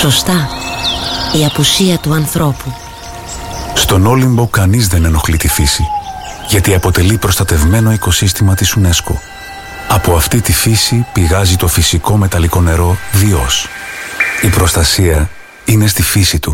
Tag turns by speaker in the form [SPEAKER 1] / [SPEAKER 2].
[SPEAKER 1] Σωστά, η απουσία του ανθρώπου.
[SPEAKER 2] Στον Όλυμπο κανείς δεν ενοχλεί τη φύση, γιατί αποτελεί προστατευμένο οικοσύστημα της UNESCO. Από αυτή τη φύση πηγάζει το φυσικό μεταλλικό νερό Διός. Η προστασία είναι στη φύση του.